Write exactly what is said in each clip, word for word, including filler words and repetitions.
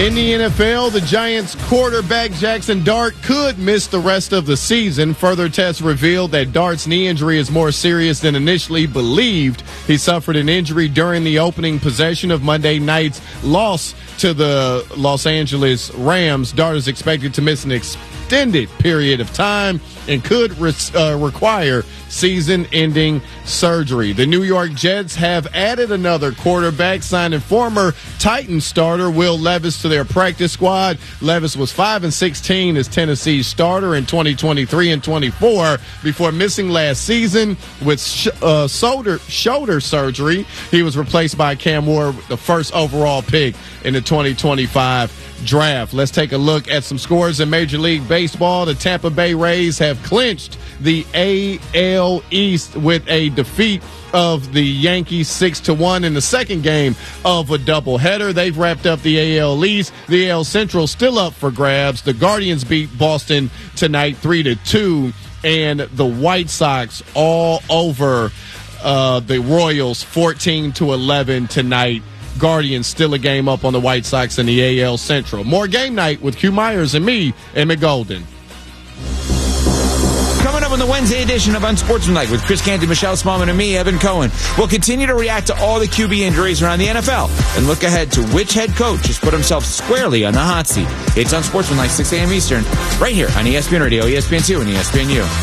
In the N F L, the Giants quarterback Jackson Dart could miss the rest of the season. Further tests revealed that Dart's knee injury is more serious than initially believed. He suffered an injury during the opening possession of Monday night's loss to the Los Angeles Rams. Dart is expected to miss an extended period of time and could re- uh, require season-ending surgery. The New York Jets have added another quarterback, signing former Titans starter Will Levis to their practice squad. Levis was five and sixteen as Tennessee's starter in twenty twenty-three and twenty-four before missing last season with sh- uh, shoulder shoulder surgery. He was replaced by Cam Ward, the first overall pick in the twenty twenty-five draft. Let's take a look at some scores in Major League Baseball. The Tampa Bay Rays have clinched the A L East with a defeat of the Yankees six to one in the second game of a doubleheader. They've wrapped up the A L East. The A L Central still up for grabs. The Guardians beat Boston tonight three to two, and the White Sox all over uh, the Royals fourteen to eleven tonight. Guardians still a game up on the White Sox in the A L Central. More Game Night with Q Myers and me, Emmett Golden. Coming up on the Wednesday edition of Unsportsmanlike with Chris Canty, Michelle Smallman, and me, Evan Cohen. We'll continue to react to all the Q B injuries around the N F L and look ahead to which head coach has put himself squarely on the hot seat. It's Unsportsmanlike, six a.m. Eastern, right here on E S P N Radio, E S P N two, and E S P N U.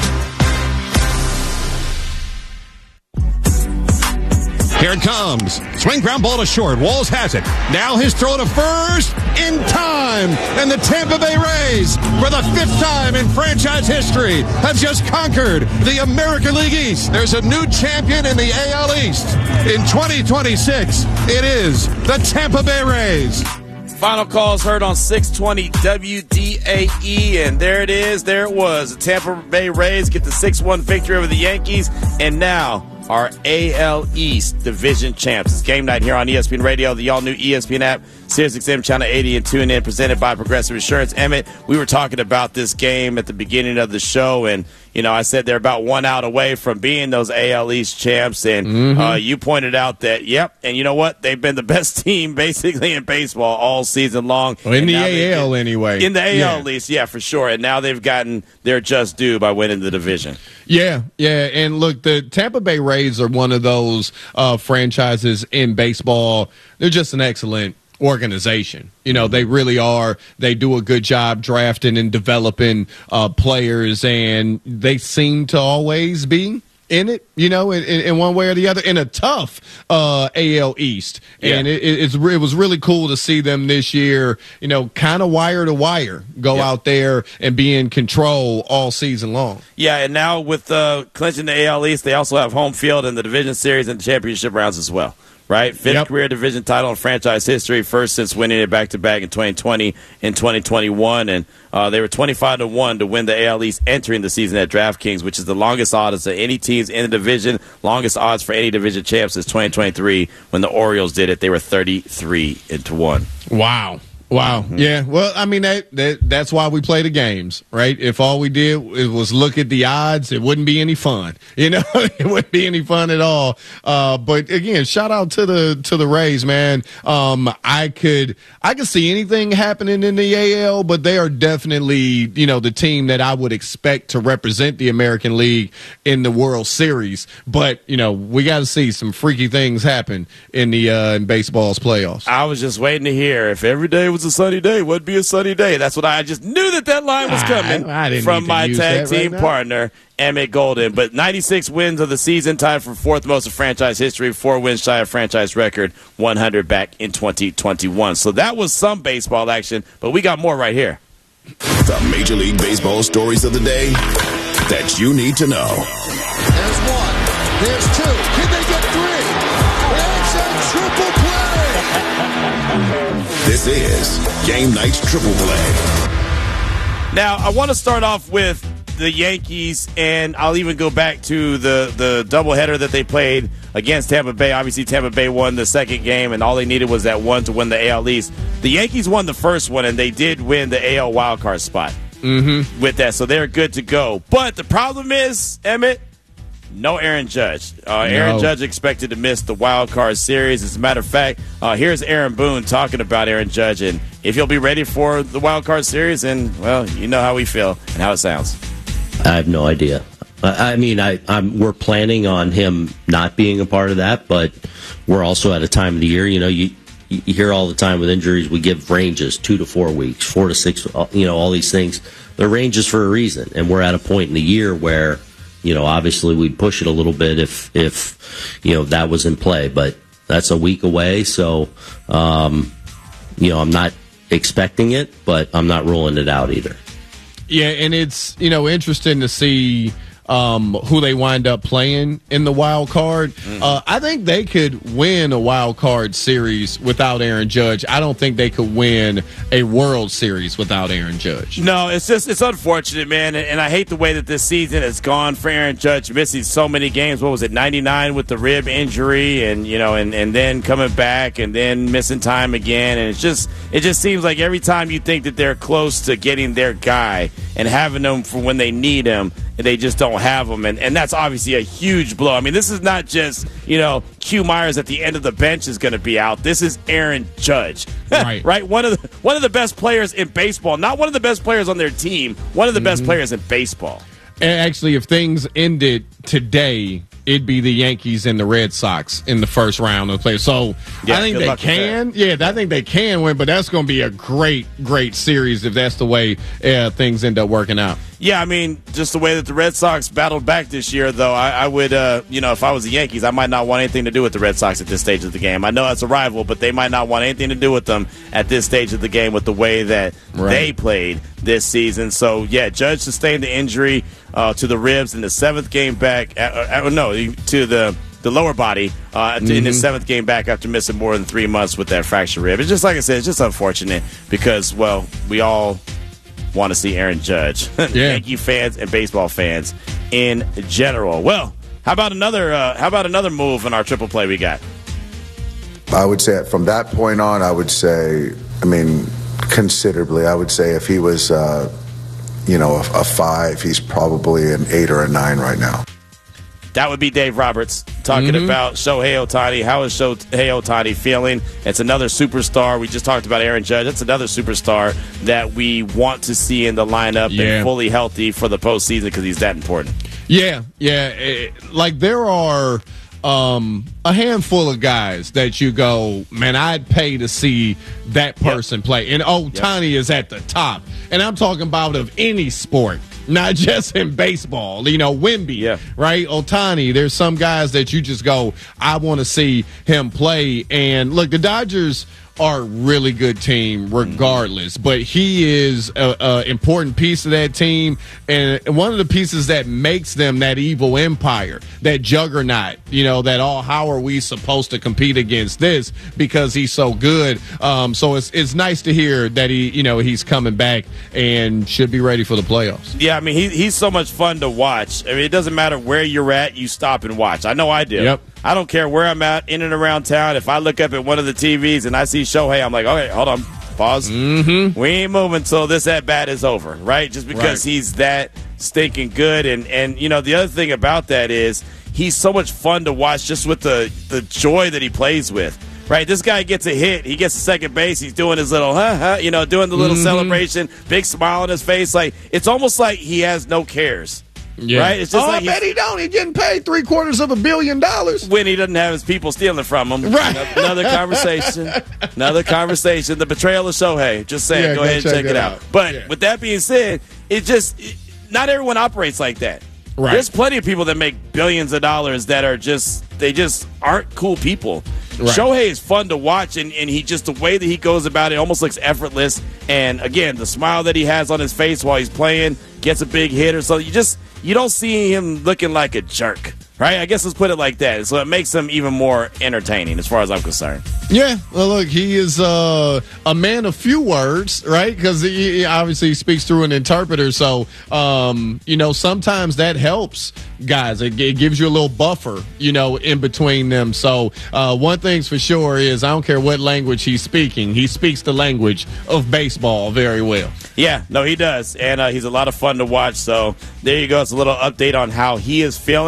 Here it comes. Swing ground ball to short. Walls has it. Now his throw to first in time. And the Tampa Bay Rays, for the fifth time in franchise history, have just conquered the American League East. There's a new champion in the A L East. In twenty twenty-six, it is the Tampa Bay Rays. Final calls heard on six twenty W D A E, and there it is. There it was. The Tampa Bay Rays get the six one victory over the Yankees, and now our A L East division champs. It's Game Night here on E S P N Radio, the all-new E S P N app, Sirius X M Channel eighty, and tune in, presented by Progressive Insurance. Emmett, we were talking about this game at the beginning of the show, and you know, I said they're about one out away from being those A L East champs, and mm-hmm. uh, you pointed out that, yep, and you know what? They've been the best team basically in baseball all season long. Well, in and the A L get, anyway. In the A L yeah. at least, yeah, for sure. And now they've gotten their just due by winning the division. Yeah, yeah, and look, the Tampa Bay Rays are one of those uh, franchises in baseball. They're just an excellent organization. You know, they really are. They do a good job drafting and developing uh, players, and they seem to always be in it, you know, in, in one way or the other, in a tough uh, A L East. And yeah. it, it's, it was really cool to see them this year, you know, kind of wire to wire, go yeah. out there and be in control all season long. Yeah, and now with uh, clinching the A L East, they also have home field in the division series and the championship rounds as well. Right? Fifth yep. career division title in franchise history, first since winning it back-to-back in twenty twenty and twenty twenty-one. And uh, they were twenty-five to one to win the A L East entering the season at DraftKings, which is the longest odds of any teams in the division, longest odds for any division champ since twenty twenty-three when the Orioles did it. They were thirty-three to one. Wow. Wow. Mm-hmm. Yeah. Well, I mean, that, that that's why we play the games, right? If all we did was look at the odds, it wouldn't be any fun. You know, it wouldn't be any fun at all. Uh, but again, shout out to the to the Rays, man. Um, I could I could see anything happening in the A L, but they are definitely, you know, the team that I would expect to represent the American League in the World Series. But you know, we got to see some freaky things happen in the uh, in baseball's playoffs. I was just waiting to hear if every day was a sunny day, would be a sunny day. That's what I, I just knew that that line was coming I, I from my tag team right partner, Emmett Golden. But ninety-six wins of the season, tied for fourth most of franchise history, four wins shy of franchise record, one hundred back in twenty twenty-one. So that was some baseball action, but we got more right here. The Major League Baseball stories of the day that you need to know. There's one. There's two. Can they get three? It's a triple play. This is Game Night's Triple Play. Now, I want to start off with the Yankees, and I'll even go back to the, the doubleheader that they played against Tampa Bay. Obviously, Tampa Bay won the second game, and all they needed was that one to win the A L East. The Yankees won the first one, and they did win the A L wildcard spot mm-hmm. with that, so they're good to go. But the problem is, Emmett, no Aaron Judge. Uh, Aaron No. Judge expected to miss the wild card series. As a matter of fact, uh, here's Aaron Boone talking about Aaron Judge and if he'll be ready for the wild card series. And, well, you know how we feel and how it sounds. I have no idea. I I mean, I, I'm, we're planning on him not being a part of that, but we're also at a time of the year. You know, you, you hear all the time with injuries, we give ranges, two to four weeks, four to six, you know, all these things. They're ranges for a reason, and we're at a point in the year where, you know, obviously we'd push it a little bit if, if you know, that was in play, but that's a week away, so, um, you know, I'm not expecting it, but I'm not ruling it out either. Yeah, and it's, you know, interesting to see um, who they wind up playing in the wild card. Mm-hmm. Uh, I think they could win a wild card series without Aaron Judge. I don't think they could win a World Series without Aaron Judge. No, it's just it's unfortunate, man, and, and I hate the way that this season has gone for Aaron Judge, missing so many games. What was it, ninety-nine with the rib injury, and you know, and, and then coming back, and then missing time again, and it's just it just seems like every time you think that they're close to getting their guy and having them for when they need him, and they just don't have them, and, and that's obviously a huge blow. I mean, this is not just, you know, Q Myers at the end of the bench is going to be out. This is Aaron Judge, right? Right, one of the one of the best players in baseball, not one of the best players on their team, one of the mm-hmm. best players in baseball. And actually, if things ended today, it'd be the Yankees and the Red Sox in the first round of play. So yeah, I think they can. Yeah, I think they can win, but that's going to be a great, great series if that's the way uh, things end up working out. Yeah, I mean, just the way that the Red Sox battled back this year, though, I, I would, uh, you know, if I was the Yankees, I might not want anything to do with the Red Sox at this stage of the game. I know it's a rival, but they might not want anything to do with them at this stage of the game with the way that right. they played this season. So, yeah, Judge sustained the injury uh, to the ribs in the seventh game back. Uh, uh, no, to the the lower body uh, mm-hmm. in his seventh game back after missing more than three months with that fractured rib. It's just like I said, it's just unfortunate because, well, we all want to see Aaron Judge. Yeah. Yankee fans and baseball fans in general. Well, how about another? Uh, how about another move in our triple play we got? I would say from that point on, I would say, I mean, considerably. I would say if he was, uh, you know, a, a five, he's probably an eight or a nine right now. That would be Dave Roberts talking mm-hmm. about Shohei Ohtani. How is Shohei Ohtani feeling? It's another superstar. We just talked about Aaron Judge. That's another superstar that we want to see in the lineup yeah. and fully healthy for the postseason because he's that important. Yeah, yeah. It, like there are um, a handful of guys that you go, man, I'd pay to see that person yep. play. And Ohtani yep. is at the top. And I'm talking about of any sport. Not just in baseball, you know, Wemby, yeah. right? Ohtani, there's some guys that you just go, I want to see him play. And look, the Dodgers are a really good team regardless, mm-hmm. but he is an important piece of that team and one of the pieces that makes them that evil empire, that juggernaut, you know, that all, how are we supposed to compete against this because he's so good. Um, so it's it's nice to hear that he, you know, he's coming back and should be ready for the playoffs. Yeah, I mean, he, he's so much fun to watch. I mean, it doesn't matter where you're at, you stop and watch. I know I do. Yep. I don't care where I'm at, in and around town. If I look up at one of the T Vs and I see Shohei, I'm like, okay, hold on, pause. Mm-hmm. We ain't moving until this at-bat is over, right? Just because right. he's that stinking good. And, and, you know, the other thing about that is he's so much fun to watch just with the, the joy that he plays with. Right, this guy gets a hit. He gets to second base. He's doing his little, huh, huh, you know, doing the little mm-hmm. celebration, big smile on his face. Like it's almost like he has no cares. Yeah. Right? It's just oh, like I bet he don't. He's getting paid three quarters of a billion dollars when he doesn't have his people stealing from him. Right. Another conversation. Another conversation. The betrayal of Shohei. Just saying. Yeah, go, go ahead and check check it out. out. But yeah. with that being said, it just it, not everyone operates like that. Right. There's plenty of people that make billions of dollars that are just they just aren't cool people. Right. Shohei is fun to watch, and, and he just the way that he goes about it almost looks effortless. And again, the smile that he has on his face while he's playing, gets a big hit or something. You just you don't see him looking like a jerk, right? I guess let's put it like that. So it makes him even more entertaining, as far as I'm concerned. Yeah, well, look, he is uh, a man of few words, right? Because he, he obviously speaks through an interpreter. So, um, you know, sometimes that helps guys. It, it gives you a little buffer, you know, in between them. So uh, one thing's for sure is I don't care what language he's speaking. He speaks the language of baseball very well. Yeah, no, he does. And uh, he's a lot of fun to watch. So there you go. It's a little update on how he is feeling. And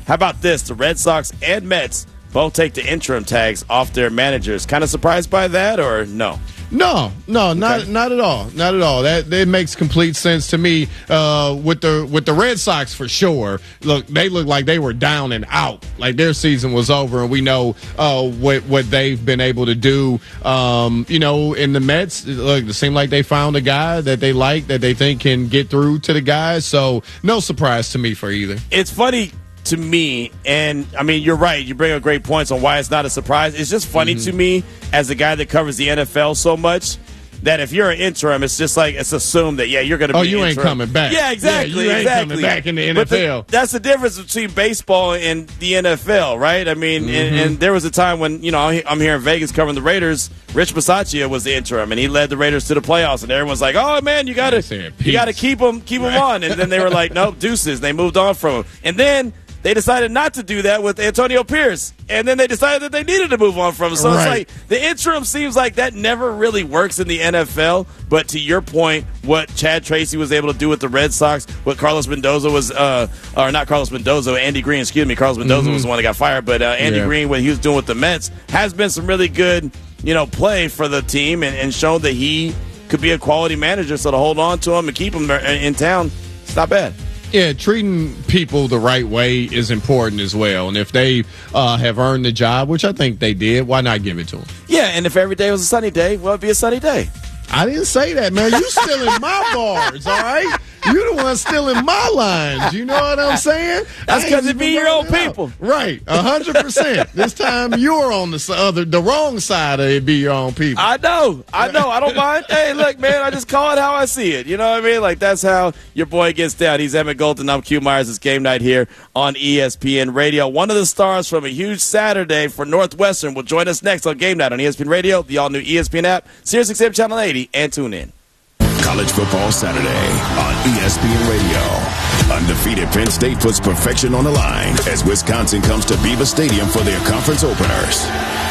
How about this? The Red Sox and Mets both take the interim tags off their managers. Kind of surprised by that, or no? No, no, not Okay. not at all, not at all. That that makes complete sense to me. Uh, with the with the Red Sox for sure. Look, they look like they were down and out, like their season was over, and we know uh, what what they've been able to do. Um, you know, in the Mets, look, it seemed like they found a guy that they like, that they think can get through to the guys. So no surprise to me for either. It's funny to me, and I mean, you're right. You bring up great points on why it's not a surprise. It's just funny Mm-hmm. to me, as a guy that covers the N F L so much, that if you're an interim, it's just like it's assumed that, yeah, you're going to be Oh, you an ain't interim. coming back. Yeah, exactly. Yeah, you ain't exactly. coming back in the N But F L. the- that's the difference between baseball and the N F L, right? I mean, Mm-hmm. and, and there was a time when, you know, I'm here in Vegas covering the Raiders. Rich Bisaccia was the interim, and he led the Raiders to the playoffs. And everyone's like, "Oh man, you got They to, said you got to peace. keep him, keep him on." And then they were like, "Nope, deuces." They moved on from him, and then they decided not to do that with Antonio Pierce, and then they decided that they needed to move on from him. So Right. it's like the interim seems like that never really works in the N F L. But to your point, what Chad Tracy was able to do with the Red Sox, what Carlos Mendoza was, uh, or not Carlos Mendoza, Andy Green, excuse me, Carlos Mendoza was the one that got fired, but uh, Andy Yeah. Green, what he was doing with the Mets, has been some really good, you know, play for the team, and, and shown that he could be a quality manager. So to hold on to him and keep him in town, it's not bad. Yeah, treating people the right way is important as well. And if they uh, have earned the job, which I think they did, why not give it to them? Yeah, and if every day was a sunny day, well, it'd be a sunny day. I didn't say that, man. You stealing my bars, all right? You the one stealing my lines. You know what I'm saying? That's I ain't 'cause it be even your own brought it up. people. Right, a hundred percent. This time you're on the s- other, the wrong side of it. Be your own people. I know. I know. I don't mind. Hey, look, man, I just call it how I see it. You know what I mean? Like, that's how your boy gets down. He's Emmett Golden. I'm Q Myers. It's Game Night here on E S P N Radio. One of the stars from a huge Saturday for Northwestern will join us next on Game Night on E S P N Radio, the all-new E S P N app, Sirius X M Channel eighty, and tune in. College Football Saturday on E S P N Radio. Undefeated Penn State puts perfection on the line as Wisconsin comes to Beaver Stadium for their conference openers.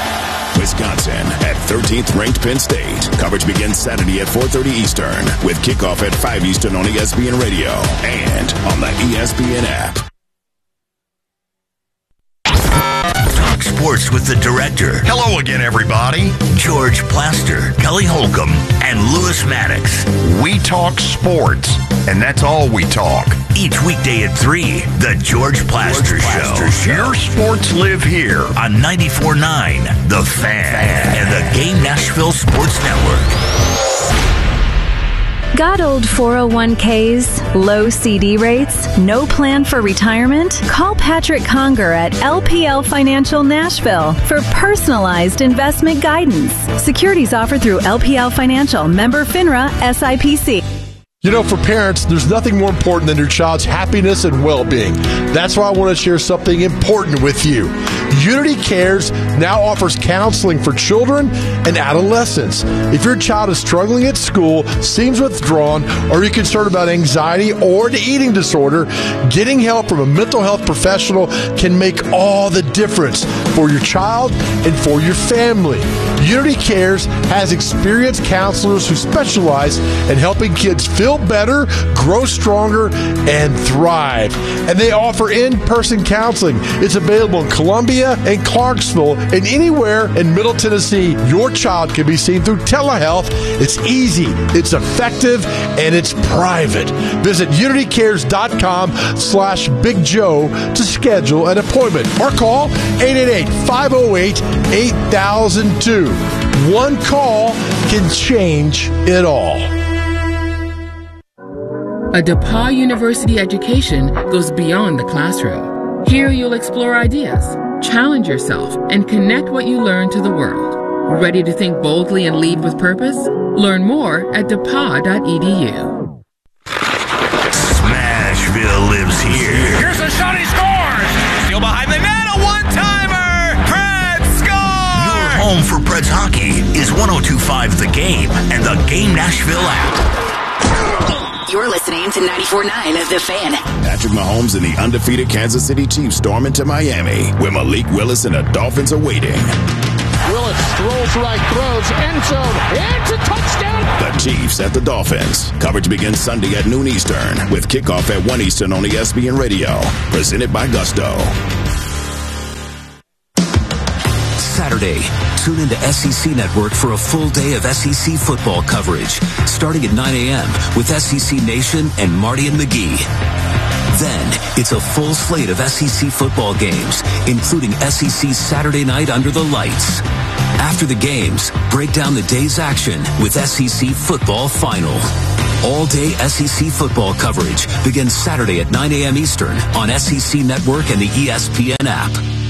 Wisconsin at thirteenth ranked Penn State. Coverage begins Saturday at four thirty Eastern with kickoff at five Eastern on E S P N Radio and on the E S P N app. Talk sports with the director. Hello again, everybody. George Plaster, Kelly Holcomb, and Lewis Maddox. We talk sports, and that's all we talk. Each weekday at three, The George Plaster, George Plaster Show. Show. Your sports live here. On ninety-four point nine, The Fan, and the Game Nashville Sports Network. Got old four oh one k's, low C D rates, no plan for retirement? Call Patrick Conger at L P L Financial Nashville for personalized investment guidance. Securities offered through L P L Financial, member FINRA, S I P C. You know, for parents, there's nothing more important than your child's happiness and well-being. That's why I want to share something important with you. Unity Cares now offers counseling for children and adolescents. If your child is struggling at school, seems withdrawn, or you're concerned about anxiety or an eating disorder, getting help from a mental health professional can make all the difference for your child and for your family. Unity Cares has experienced counselors who specialize in helping kids feel better, grow stronger, and thrive. And they offer in-person counseling. It's available in Columbia and Clarksville and anywhere in Middle Tennessee. Your child can be seen through telehealth. It's easy, it's effective, and it's private. Visit unitycares.com slash Big Joe to schedule an appointment or call eight eight eight, five oh eight, eight thousand two. One call can change it all. A DePauw University education goes beyond the classroom. Here you'll explore ideas, challenge yourself, and connect what you learn to the world. Ready to think boldly and lead with purpose? Learn more at depaw dot e d u. Smashville lives here. Here's a shot, he scores! Still behind the net, a one-timer! Preds score! Your home for Preds hockey is one oh two point five The Game and the Game Nashville app. You're listening to ninety-four point nine of The Fan. Patrick Mahomes and the undefeated Kansas City Chiefs storm into Miami, where Malik Willis and the Dolphins are waiting. Willis throws right, throws, end zone, it's a touchdown. The Chiefs at the Dolphins. Coverage begins Sunday at noon Eastern with kickoff at one Eastern on E S P N Radio. Presented by Gusto. Saturday, tune into S E C Network for a full day of S E C football coverage, starting at nine a.m. with S E C Nation and Marty and McGee. Then, it's a full slate of S E C football games, including S E C Saturday Night Under the Lights. After the games, break down the day's action with S E C Football Final. All-day S E C football coverage begins Saturday at nine a.m. Eastern on S E C Network and the E S P N app.